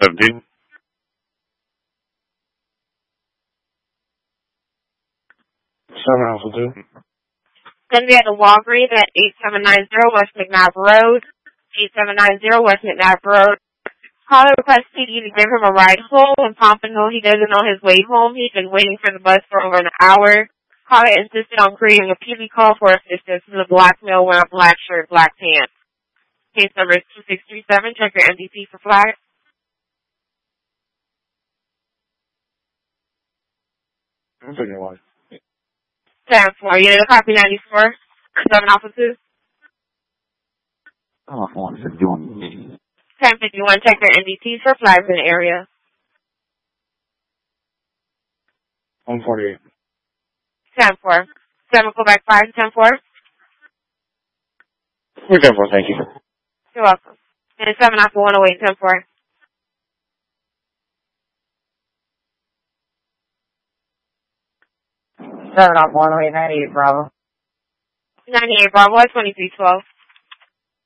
17. 7 Alpha 2. Then we had the Walgreens at 8790 West McNabb Road. 8790 West McNabb Road. Caller requested you to give him a ride home in Pompano. He doesn't know his way home. He's been waiting for the bus for over an hour. Caller insisted on creating a PV call for assistance in a black male wearing a black shirt, black pants. Case number is 2637. Check your MDP for flag. I'm taking one. 10-4. You need a copy 94. 7 Alpha 2. Oh, 151. 1051. Check your NDTs for flags in the area. 148. 10-4. 7 Quebec 5. 10-4. We're 10-4, thank you. You're welcome. And 7 Alpha 108. 10-4. 7 Alpha 108, 98 Bravo. 98 Bravo 2312.